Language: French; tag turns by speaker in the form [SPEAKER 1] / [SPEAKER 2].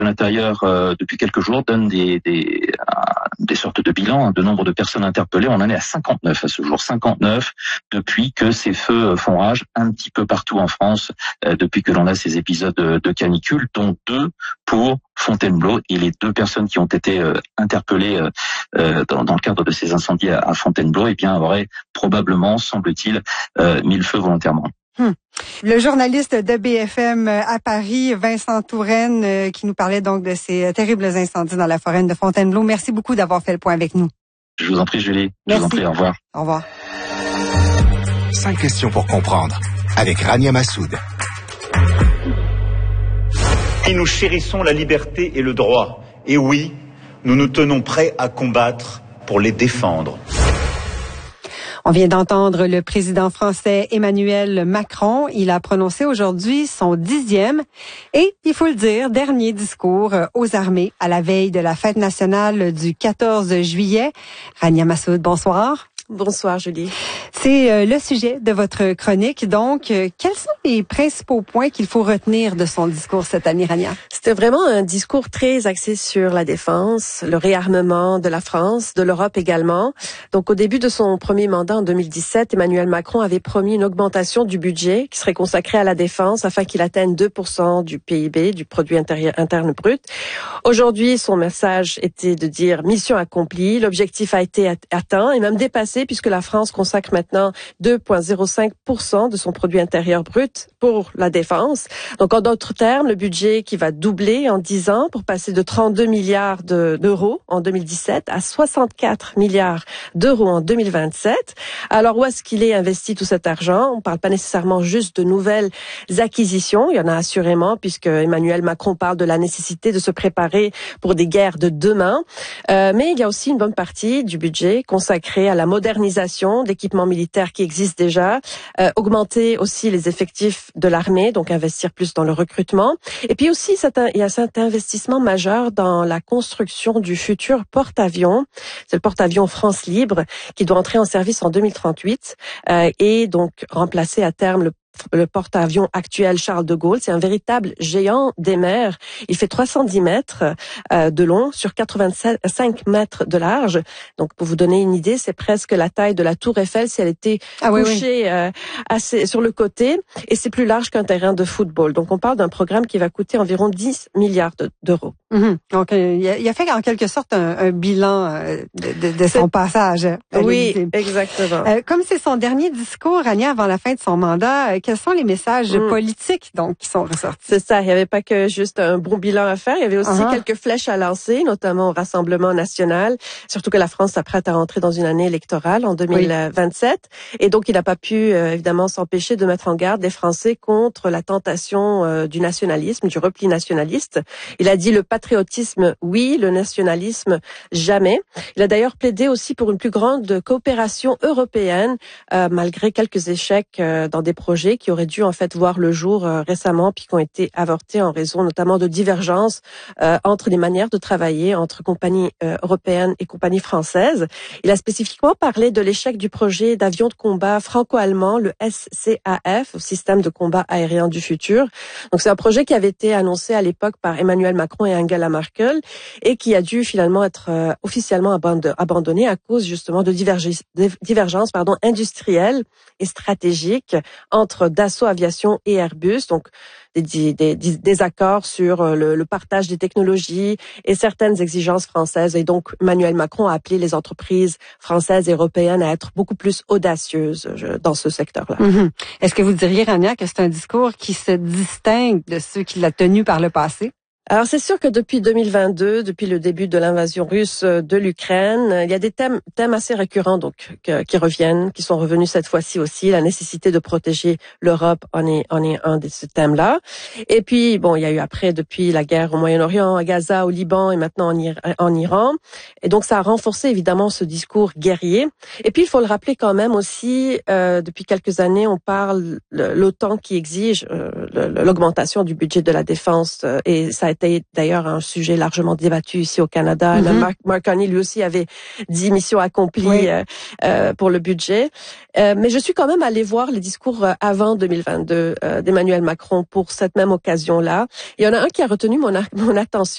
[SPEAKER 1] de l'Intérieur, depuis quelques jours, donne des sortes de bilans de nombre de personnes interpellées. On en est à 59 à ce jour, 59 depuis que ces feux font rage un petit peu partout en France, depuis que l'on a ces épisodes de canicule, dont 2 pour Fontainebleau. Et les 2 personnes qui ont été interpellées dans le cadre de ces incendies à Fontainebleau, eh bien, auraient probablement, semble-t-il, mis le feu volontairement.
[SPEAKER 2] Le journaliste de BFM à Paris, Vincent Touraine, qui nous parlait donc de ces terribles incendies dans la forêt de Fontainebleau. Merci beaucoup d'avoir fait le point avec nous.
[SPEAKER 1] Je vous en prie, Julie.
[SPEAKER 2] Merci.
[SPEAKER 1] Je vous en prie, au revoir.
[SPEAKER 2] Au revoir.
[SPEAKER 3] 5 questions pour comprendre avec Rania Massoud.
[SPEAKER 4] Et nous chérissons la liberté et le droit. Et oui, nous nous tenons prêts à combattre pour les défendre.
[SPEAKER 2] On vient d'entendre le président français Emmanuel Macron. Il a prononcé aujourd'hui son 10e et, il faut le dire, dernier discours aux armées à la veille de la fête nationale du 14 juillet. Rania Massoud, bonsoir.
[SPEAKER 5] Bonsoir, Julie.
[SPEAKER 2] C'est le sujet de votre chronique. Donc, quels sont les principaux points qu'il faut retenir de son discours cette année, Rania?
[SPEAKER 5] C'était vraiment un discours très axé sur la défense, le réarmement de la France, de l'Europe également. Donc, au début de son premier mandat en 2017, Emmanuel Macron avait promis une augmentation du budget qui serait consacré à la défense afin qu'il atteigne 2% du PIB, du produit interne brut. Aujourd'hui, son message était de dire mission accomplie, l'objectif a été atteint et même dépassé puisque la France consacre maintenant 2,05% de son produit intérieur brut pour la défense. Donc, en d'autres termes, le budget qui va doubler en 10 ans pour passer de 32 milliards d'euros en 2017 à 64 milliards d'euros en 2027. Alors, où est-ce qu'il est investi tout cet argent? On ne parle pas nécessairement juste de nouvelles acquisitions. Il y en a assurément, puisque Emmanuel Macron parle de la nécessité de se préparer pour des guerres de demain. Mais il y a aussi une bonne partie du budget consacrée à la modernisation d'équipements militaires qui existent déjà, augmenter aussi les effectifs de l'armée, donc investir plus dans le recrutement. Et puis aussi, il y a cet investissement majeur dans la construction du futur porte-avions. C'est le porte-avions France Libre qui doit entrer en service en 2038 et donc remplacer à terme le porte-avions actuel Charles de Gaulle. C'est un véritable géant des mers. Il fait 310 mètres de long sur 85 mètres de large. Donc, pour vous donner une idée, c'est presque la taille de la Tour Eiffel si elle était couchée assez sur le côté. Et c'est plus large qu'un terrain de football. Donc, on parle d'un programme qui va coûter environ 10 milliards d'euros.
[SPEAKER 2] Donc, il a fait en quelque sorte un bilan de son passage.
[SPEAKER 5] Oui, exactement.
[SPEAKER 2] Comme c'est son dernier discours, Rania, avant la fin de son mandat, quels sont les messages politiques donc qui sont ressortis?
[SPEAKER 5] C'est ça, il n'y avait pas que juste un bon bilan à faire, il y avait aussi quelques flèches à lancer, notamment au Rassemblement national, surtout que la France s'apprête à rentrer dans une année électorale en 2027. Et donc, il n'a pas pu évidemment s'empêcher de mettre en garde les Français contre la tentation du nationalisme, du repli nationaliste. Il a dit le patriotisme, oui, le nationalisme, jamais. Il a d'ailleurs plaidé aussi pour une plus grande coopération européenne, malgré quelques échecs dans des projets qui auraient dû en fait voir le jour récemment, puis qui ont été avortés en raison notamment de divergences entre les manières de travailler entre compagnies européennes et compagnies françaises. Il a spécifiquement parlé de l'échec du projet d'avion de combat franco-allemand, le SCAF, système de combat aérien du futur. Donc c'est un projet qui avait été annoncé à l'époque par Emmanuel Macron et Angela Merkel et qui a dû finalement être officiellement abandonné à cause justement de divergences industrielles et stratégiques entre Dassault Aviation et Airbus, donc des accords sur le partage des technologies et certaines exigences françaises. Et donc, Emmanuel Macron a appelé les entreprises françaises et européennes à être beaucoup plus audacieuses dans ce secteur-là.
[SPEAKER 2] Est-ce que vous diriez, Rania, que c'est un discours qui se distingue de ceux qu'il a tenus par le passé?
[SPEAKER 5] Alors c'est sûr que depuis 2022, depuis le début de l'invasion russe de l'Ukraine, il y a des thèmes assez récurrents donc qui reviennent, qui sont revenus cette fois-ci aussi. La nécessité de protéger l'Europe en est un de ces thèmes-là. Et puis bon, il y a eu après depuis la guerre au Moyen-Orient, à Gaza, au Liban et maintenant en Iran. Et donc ça a renforcé évidemment ce discours guerrier. Et puis il faut le rappeler quand même aussi, depuis quelques années, on parle l'OTAN qui exige l'augmentation du budget de la défense et ça a été d'ailleurs un sujet largement débattu ici au Canada. Mark Carney, lui aussi, avait 10 missions accomplies pour le budget. Mais je suis quand même allée voir les discours avant 2022 d'Emmanuel Macron pour cette même occasion-là. Il y en a un qui a retenu mon attention.